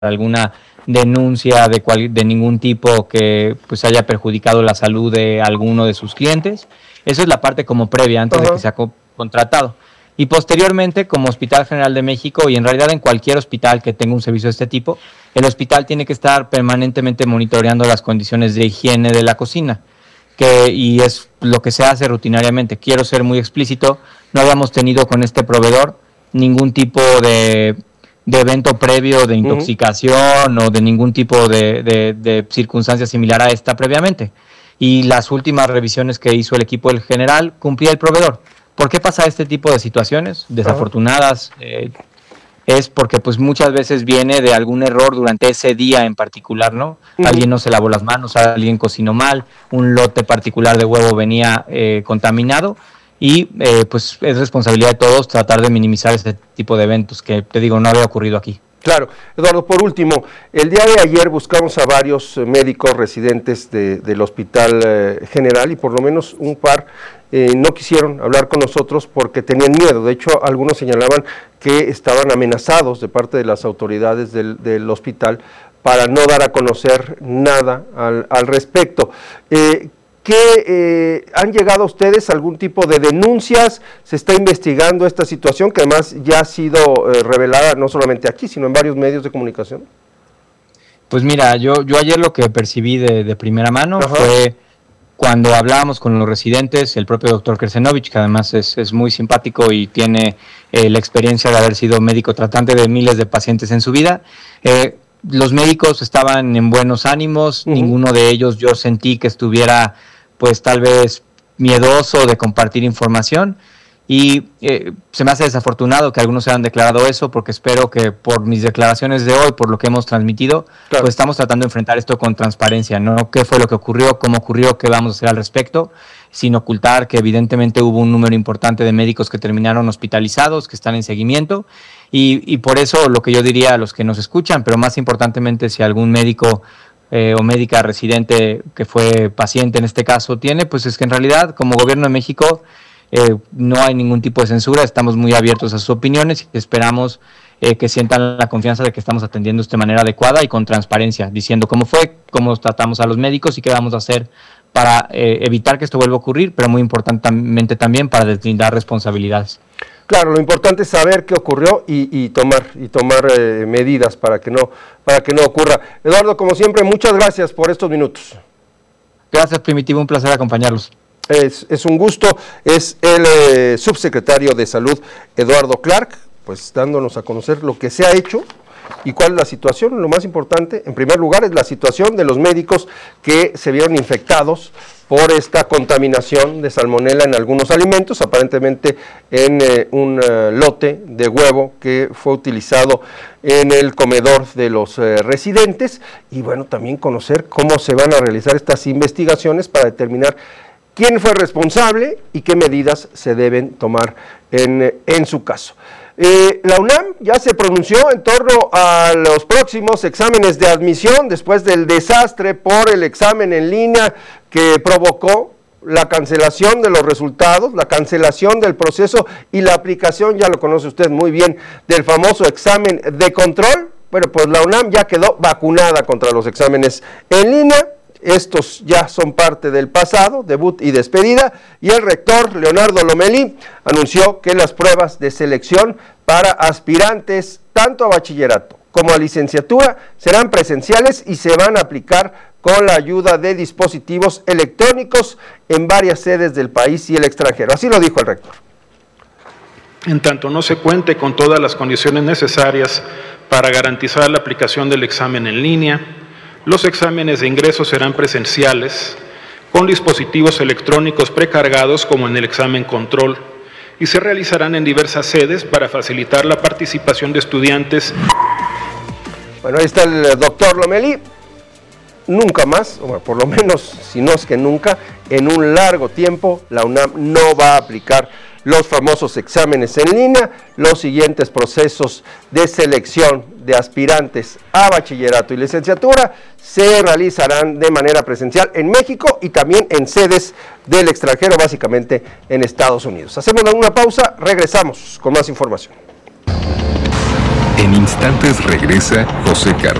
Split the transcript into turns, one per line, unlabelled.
alguna denuncia de ningún tipo que pues haya perjudicado la salud de alguno de sus clientes. Eso es la parte como previa, antes de que sea contratado. Y posteriormente, como Hospital General de México, y en realidad en cualquier hospital que tenga un servicio de este tipo, el hospital tiene que estar permanentemente monitoreando las condiciones de higiene de la cocina, y es lo que se hace rutinariamente. Quiero ser muy explícito, no habíamos tenido con este proveedor ningún tipo de evento previo de intoxicación o de ningún tipo de circunstancia similar a esta previamente. Y las últimas revisiones que hizo el equipo del general cumplía el proveedor. ¿Por qué pasa este tipo de situaciones desafortunadas? Es porque pues muchas veces viene de algún error durante ese día en particular, ¿no? Alguien no se lavó las manos, alguien cocinó mal, un lote particular de huevo venía contaminado, y pues es responsabilidad de todos tratar de minimizar este tipo de eventos que, te digo, no había ocurrido aquí.
Claro. Eduardo, por último, el día de ayer buscamos a varios médicos residentes del Hospital General y por lo menos un par no quisieron hablar con nosotros porque tenían miedo. De hecho, algunos señalaban que estaban amenazados de parte de las autoridades del hospital para no dar a conocer nada al respecto. ¿Han llegado a ustedes algún tipo de denuncias? ¿Se está investigando esta situación que además ya ha sido revelada no solamente aquí, sino en varios medios de comunicación?
Pues mira, yo ayer lo que percibí de primera mano fue cuando hablábamos con los residentes, el propio doctor Kersenovich, que además es muy simpático y tiene la experiencia de haber sido médico tratante de miles de pacientes en su vida. Los médicos estaban en buenos ánimos, ninguno de ellos yo sentí que estuviera pues tal vez miedoso de compartir información, y se me hace desafortunado que algunos se hayan declarado eso, porque espero que por mis declaraciones de hoy, por lo que hemos transmitido, pues estamos tratando de enfrentar esto con transparencia, no qué fue lo que ocurrió, cómo ocurrió, qué vamos a hacer al respecto, sin ocultar que evidentemente hubo un número importante de médicos que terminaron hospitalizados, que están en seguimiento, y por eso lo que yo diría a los que nos escuchan, pero más importantemente si algún médico o médica residente que fue paciente en este caso tiene, pues es que en realidad como Gobierno de México no hay ningún tipo de censura, estamos muy abiertos a sus opiniones y esperamos que sientan la confianza de que estamos atendiendo esto de manera adecuada y con transparencia, diciendo cómo fue, cómo tratamos a los médicos y qué vamos a hacer para evitar que esto vuelva a ocurrir, pero muy importantemente también para deslindar responsabilidades.
Claro, lo importante es saber qué ocurrió y tomar medidas para que no ocurra. Eduardo, como siempre, muchas gracias por estos minutos.
Gracias, Primitivo, un placer acompañarlos.
Es un gusto, es el subsecretario de Salud, Eduardo Clark, pues dándonos a conocer lo que se ha hecho y cuál es la situación. Lo más importante, en primer lugar, es la situación de los médicos que se vieron infectados por esta contaminación de salmonela en algunos alimentos, aparentemente en un lote de huevo que fue utilizado en el comedor de los residentes, y bueno, también conocer cómo se van a realizar estas investigaciones para determinar quién fue responsable y qué medidas se deben tomar en su caso. La UNAM ya se pronunció en torno a los próximos exámenes de admisión después del desastre por el examen en línea que provocó la cancelación de los resultados, la cancelación del proceso y la aplicación, ya lo conoce usted muy bien, del famoso examen de control. Bueno, pues la UNAM ya quedó vacunada contra los exámenes en línea. Estos ya son parte del pasado, debut y despedida, y el rector Leonardo Lomelí anunció que las pruebas de selección para aspirantes tanto a bachillerato como a licenciatura serán presenciales y se van a aplicar con la ayuda de dispositivos electrónicos en varias sedes del país y el extranjero. Así lo dijo el rector.
En tanto no se cuente con todas las condiciones necesarias para garantizar la aplicación del examen en línea, los exámenes de ingreso serán presenciales, con dispositivos electrónicos precargados como en el examen control, y se realizarán en diversas sedes para facilitar la participación de estudiantes.
Bueno, ahí está el doctor Lomelí. Nunca más, o por lo menos, si no es que nunca, en un largo tiempo, la UNAM no va a aplicar los famosos exámenes en línea. Los siguientes procesos de selección de aspirantes a bachillerato y licenciatura se realizarán de manera presencial en México y también en sedes del extranjero, básicamente en Estados Unidos. Hacemos una pausa, regresamos con más información.
En instantes regresa José Carlos.